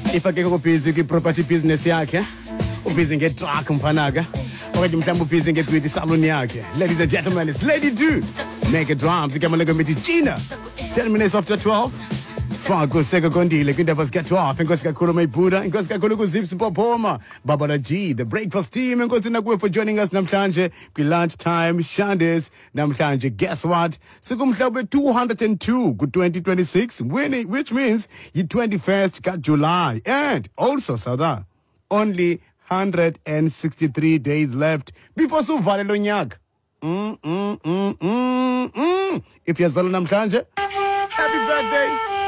if akekho busy kwi-property business yakhe, ubusy nge-truck mfanaka, okanye mhlawumbi ubusy nge-beauty salon yakhe. Ladies and gentlemen, it's Lady Do. Mega drums, igama lake mithi Gina. 10 minutes after 12. Fako seka kondile kwindaba zika-12. Enkosi kakhulu Mayibhuda, enkosi kakhulu kuZips Pophoma, Baba G, the breakfast team. Enkosi nakuwe for joining us namhlanje kwi-lunch time. Shandes namhlanje, guess what? Sikumhla 202 ku-2026, which means yi-21st July. And also, Sada, only 163 days left before suvale lo nyaka. If you're Zulu namhlanje, happy birthday.